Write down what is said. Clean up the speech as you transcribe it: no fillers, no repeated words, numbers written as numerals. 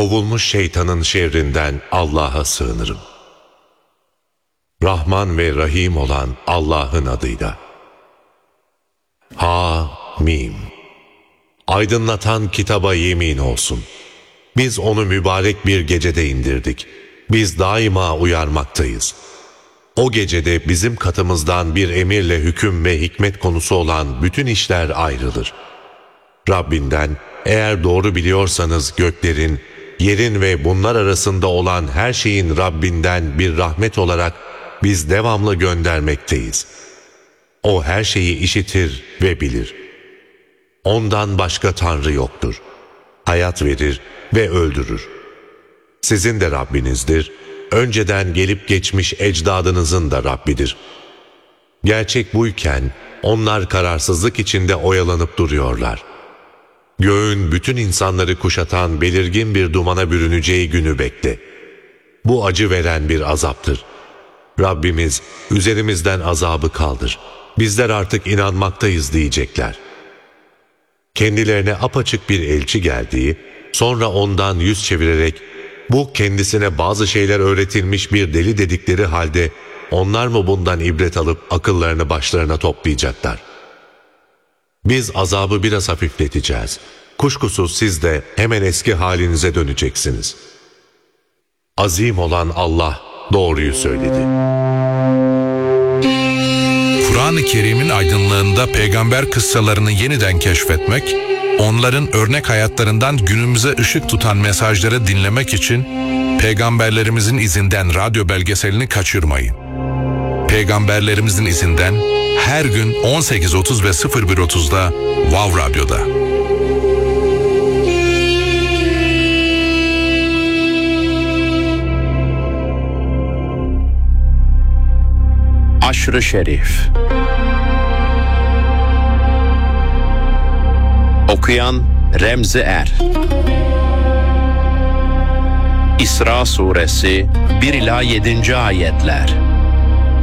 Kovulmuş şeytanın şerrinden Allah'a sığınırım. Rahman ve Rahim olan Allah'ın adıyla. Ha-Mim. Aydınlatan kitaba yemin olsun. Biz onu mübarek bir gecede indirdik. Biz daima uyarmaktayız. O gecede bizim katımızdan bir emirle hüküm ve hikmet konusu olan bütün işler ayrılır. Rabbinden eğer doğru biliyorsanız göklerin, yerin ve bunlar arasında olan her şeyin Rabbinden bir rahmet olarak biz devamlı göndermekteyiz. O her şeyi işitir ve bilir. Ondan başka Tanrı yoktur. Hayat verir ve öldürür. Sizin de Rabbinizdir. Önceden gelip geçmiş ecdadınızın da Rabbidir. Gerçek buyken onlar kararsızlık içinde oyalanıp duruyorlar. Göğün bütün insanları kuşatan belirgin bir dumana bürüneceği günü bekle. Bu acı veren bir azaptır. Rabbimiz üzerimizden azabı kaldır. Bizler artık inanmaktayız diyecekler. Kendilerine apaçık bir elçi geldiği, sonra ondan yüz çevirerek bu kendisine bazı şeyler öğretilmiş bir deli dedikleri halde onlar mı bundan ibret alıp akıllarını başlarına toplayacaklar? Biz azabı biraz hafifleteceğiz. Kuşkusuz siz de hemen eski halinize döneceksiniz. Azim olan Allah doğruyu söyledi. Kur'an-ı Kerim'in aydınlığında peygamber kıssalarını yeniden keşfetmek, onların örnek hayatlarından günümüze ışık tutan mesajları dinlemek için Peygamberlerimizin izinden radyo belgeselini kaçırmayın. Peygamberlerimizin izinden her gün 18.30 ve 01.30'da Vav Radyo'da. Aşr-ı Şerif. Okuyan Remzi Er. İsra Suresi 1-7. ayetler.